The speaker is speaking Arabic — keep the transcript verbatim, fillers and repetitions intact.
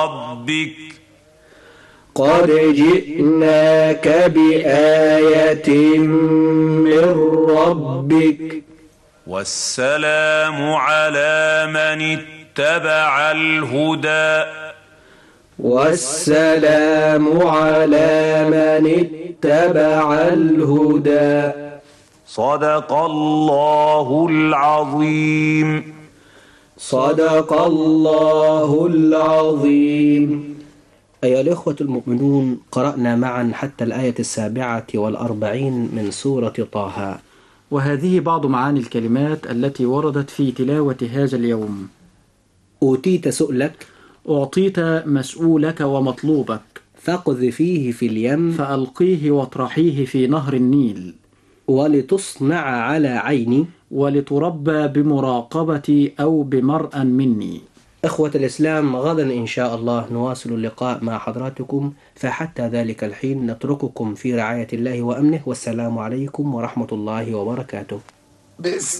ربك قد جئناك بآية من ربك والسلام على من اتبع الهدى والسلام على من اتبع الهدى. صدق الله العظيم. صدق الله العظيم. أيها الإخوة المؤمنون، قرأنا معا حتى الآية السابعة والأربعين من سورة طه، وهذه بعض معاني الكلمات التي وردت في تلاوة هذا اليوم. أوتيت سؤلك، أعطيت مسؤولك ومطلوبك، فاقذفيه في اليم، فألقيه واطرحيه في نهر النيل، ولتصنع على عيني، ولتربى بمراقبتي أو بمرأ مني. إخوة الإسلام، غدا إن شاء الله نواصل اللقاء مع حضراتكم، فحتى ذلك الحين نترككم في رعاية الله وأمنه، والسلام عليكم ورحمة الله وبركاته.